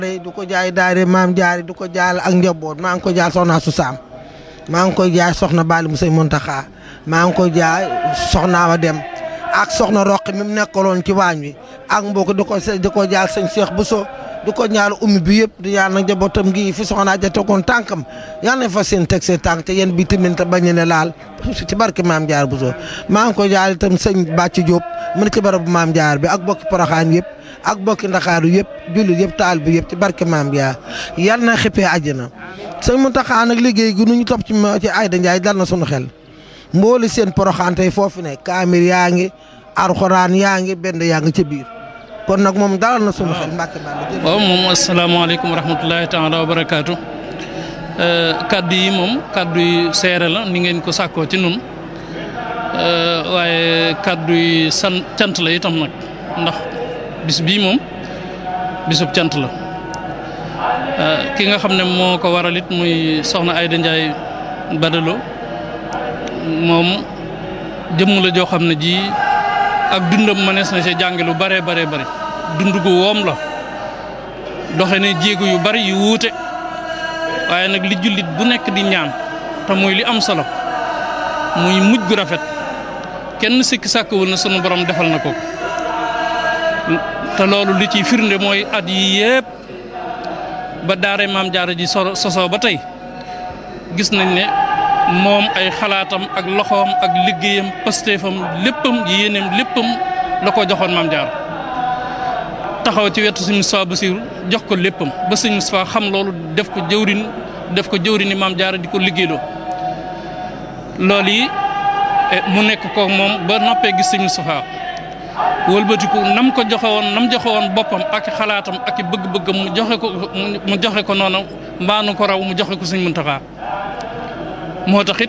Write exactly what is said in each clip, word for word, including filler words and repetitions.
du ko jaay daayira maam jaari du ko jaal ak njaboot maa ngi ko jaal soxna su saam maa ngi koy jaay soxna Bali mu sëñ Muntaxa maa ngi koy jaay soxna wa dem ak soxna Roqi mi mu nekkaloon ci waañ wi ak mbokk di ko di ko jaal sëñ Cheikh Bousso di ko ñaal ummi bi yëpp di ñaan nag njabootam gi fi soxna ja tegoon tànkam yal na fa seen teg seen tànk te yéen bi tamit te bañ ne laal ci barke maam jaar Bousso maa ngi koy jaal itam sëñ Bàcc Diop mu ne ci barabu maam jaar bi ak bokki Poroxaan yëpp ak bokki Ndakaaru yëpp jullit yëpp taal bi yëpp ci barke maam jaar yal na xippee àjjana sëñ Muntaxa nag liggéey gi nu ñu topp ci ci Ayda Ndiaye dal na sunu xel mbooli seen Poroxaan tey foofu ne kaamir yaa ngi alxuraan yaa ngi benn yaa ngi ca biir kon nag moom dalal na sunu xel mbàkke bàll waaw moom asalaamaaleykum wa rahmatulahi taala wa barakaatu kaddu yi moom kaddu yi seere la ni ngeen ko sàkkoo ci nun waaye kaddu yi san cant la itam nag ndax bis bii moom bisub cant la ki nga xam ne moo ko waral it muy soxna Ayda Ndiaye Badalo moom jëmm la joo xam ne ji ak dundam mënees na ci jànge lu bare bare bare dund gu woom la doxe ne jéego yu bari yu wuute waaye nag li jullit bu nekk di ñaan te muy li am solo muy mujj gu rafet kenn sikki sàkkawul na sunu borom defal na ko te loolu li ciy firnde mooy at yi yépp ba daare maam jaara ji so sosoo ba tey gis nañ ne moom ay xalaatam ak loxoom ak liggéeyam pasteefam léppam yéeneem léppam la ko joxoon maam jaar taxaw ci wetu sëñ Moustapha Bassirou jox ko léppam ba sëñ Moustapha xam loolu def ko jëwrin def ko jëwrini maam jaar di ko liggéeyloo loolu yi mu nekk ko moom ba noppee gis sëñ Moustapha wëlbatiku nam ko joxe woon nam joxe woon boppam ak xalaatam ak bëgg-bëggam mu joxe ko mu joxe ko noonu mbaanu ko raw mu joxe ko sëñ Muntaxa moo tax it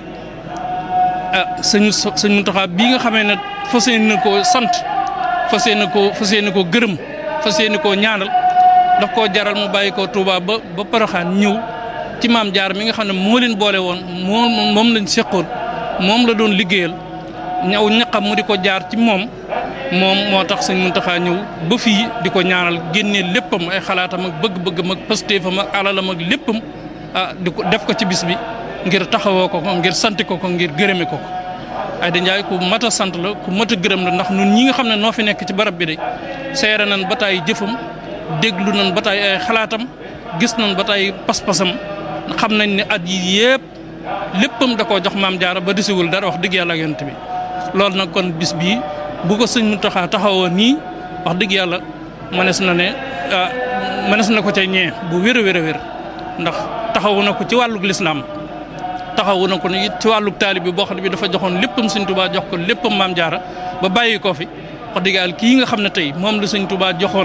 ah sëñ sëñ Muntaxa bii nga xamee ne fas yéene na koo sant fas yéene koo fas yéene koo gërëm fas yéene koo ñaanal daf koo jaral mu bàyyi ko Touba ba ba Poroxaan ñëw ci maam jaar mi nga xam ne moo leen boole woon moom moom lañ seqoon moom la doon liggéeyal ñaw ñaqam mu di ko jaar ci moom moom moo tax sëñ Muntaxa ñëw ba fii di ko ñaanal génnee léppam ay xalaatam ak bëgg-bëggam ak pastéefam ak alalam ak léppam ah di ko def ko ci bis bi ngir taxawoo ko ko ngir sant ko ko ngir gërëme ko ko Ayda Ndiaye ku mat a sant la ku mat a gërëm la ndax ñun ñi nga xam ne noo fi nekk ci barab bi de seere nañ ba taay jëfam déglu nañ ba taay ay xalaatam gis nañ ba taay pas-pasam xam nañ ne at yi yëpp léppam da koo jox maam jaara ba desiwul dara wax dëgg yàlla ak yonent bi loolu nag kon bis bii bu ko sëñ Muntaxa taxawoo nii wax dëgg yàlla mënees na ne mënees na ko ca ñee bu wér a wér a wér ndax taxawu na ko ci wàllug lislaam taxawu na ko ne it ci wàllug taalib bi boo xam ne bi dafa joxoon léppam sëñ Tuubaa jox ko léppam maam jaara ba bàyyi ko fi wax dëgg yàlla kii nga xam ne tey moom la sëñ Tuubaa joxoon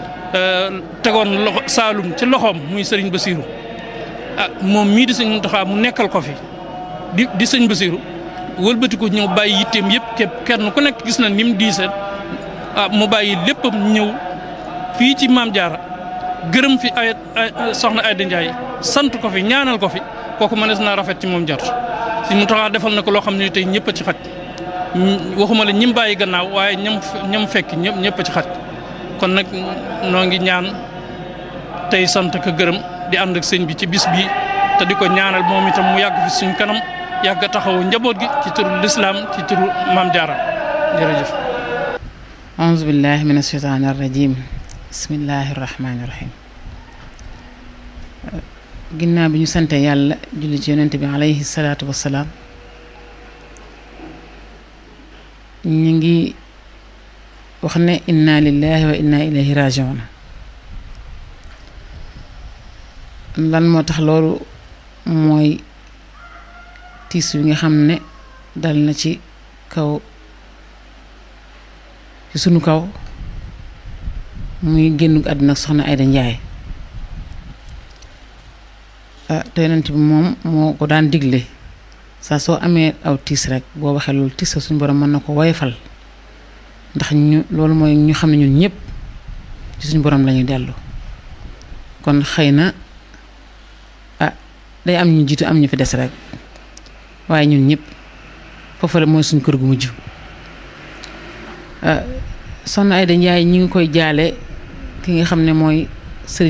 tegoon loxo Saalum ci loxoom muy sëriñ Basiiru ah moom mii di sëñ Muntaxa mu nekkal ko fi di di sëñ Basiiru wëlbati ko ñëw bàyyi yitteem yëpp képp kenn ku nekk gis na ni mu diisee ah mu bàyyi léppam ñëw fii ci maam jaara gërëm fi ay soxna Ayda Ndiaye sant ko fi ñaanal ko fi kooku mënees naa rafet ci moom jar si mu taxaa defal na ko loo xam ne tey ñëpp a ci xaj waxuma la ñim bàyyi gannaaw waaye ñam ñam fekk ñëpp ñëpp a ci xaj kon nag noo ngi ñaan tey sant ko gërëm di ànd ak sëñ bi ci bis bi te di ko ñaanal moom itam mu yàgg fi suñ kanam yàgg taxawu njaboot gi ci turu lislaam ci turu maam jaara jërëjëf auzu billahi min asheytaani arrajim bismillahi rahmaani rahim ginnaaw bi ñu sante yàlla julli ci yonent bi alayhi salaatu wassalaam ñu ngi wax ne inna lillahi wa inna ilayhi rajiun lan moo tax loolu mooy tiis wi nga xam ne dal na ci kaw ci sunu kaw muy génn àdduna soxna Ayda Ndiaye te yonent bi moom moo ko daan digle saa soo amee aw tiis rek boo waxee loolu tiis suñu borom mën na ko woyofal ndax ñu loolu mooy ñu xam ne ñun ñëpp ci suñu borom lañuy dellu kon xëy na ah day am ñu jiitu am ñu fi des rek waaye ñun ñëpp foofu la mooy suñu kër gu mujj soxna Ayda Ndiaye ñi ngi koy jaale ki nga xam ne mooy